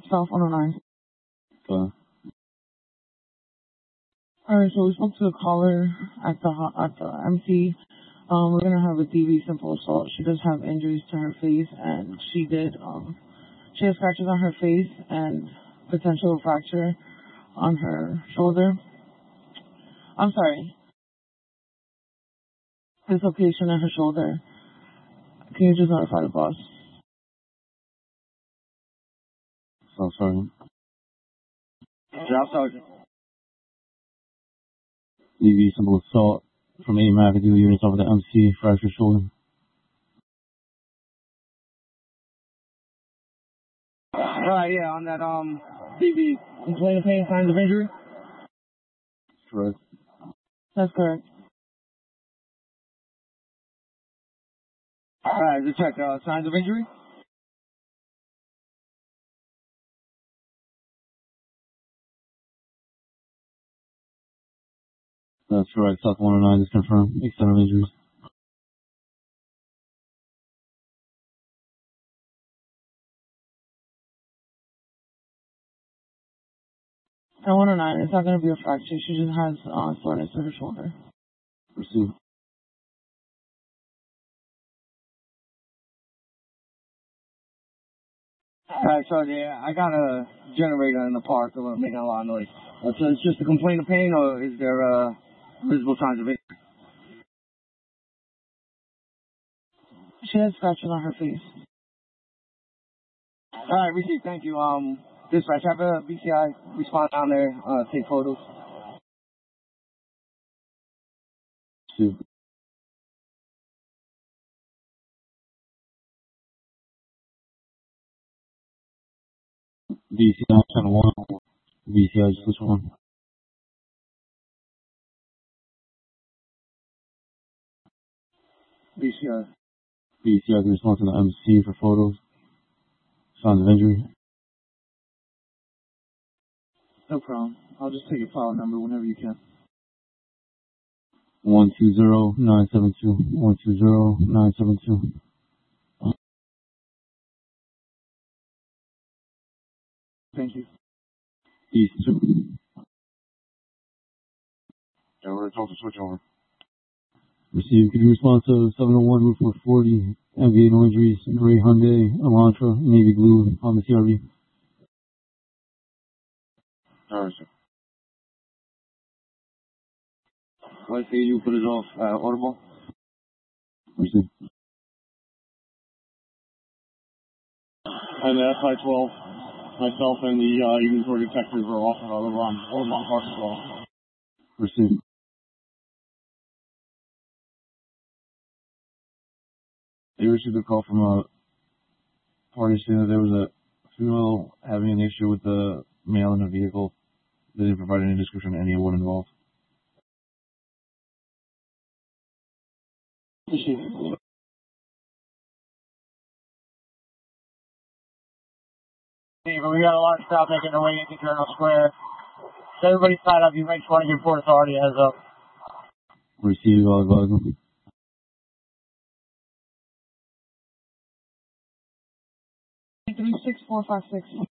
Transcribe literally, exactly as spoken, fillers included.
South one oh nine. Okay. Alright, so we spoke to the caller at the ho- at the M C. Um, we're gonna have a D V simple assault. She does have injuries to her face, and she did um, she has scratches on her face and potential fracture on her shoulder. I'm sorry, dislocation in her shoulder. Can you just notify the boss? So sorry. Staff Sergeant. D V simple assault from eight McAdoo units over the M C, fractured shoulder. Right, yeah, on that, um, D V. Complaint of pain, signs of injury? Correct. That's correct. Alright, just check, uh, signs of injury? That's correct. South one oh nine is confirmed. External injuries. At one oh nine, it's not gonna be a fracture. She just has uh, soreness in her shoulder. Proceed. Alright, so yeah, I got a generator in the park that was making a lot of noise. Uh, so it's just a complaint of pain, or is there, uh, visible signs of injury? She has scratches on her face. Alright, receive, thank you. Um, dispatch, have a B C I respond down there, uh, take photos. Proceed. B C I channel one. B C I just switch one. B C I. B C I can respond to the M C for photos. Signs of injury. No problem. I'll just take your file number whenever you can. One two zero nine seven two. One two zero nine seven two. Thank you. East two. Yeah, we're told to switch over. Receive. Could you respond to seven oh one Route four forty? M V A no injuries. Gray Hyundai, Elantra, Navy Blue, on the C R V. Alright, sir. Let's see, you put it off, uh, audible. Receive. And F I twelve, myself and the uh, inventory detectives are off on the run. Audubon Park as well. Receive. They received a call from a party saying that there was a female having an issue with the male in a vehicle. They didn't provide any description of anyone involved. Steve, we got a lot of traffic in the way into Journal Square. So everybody's tied up. You might just want to give Port Authority a heads up. Receive all advisement. Three six four five six.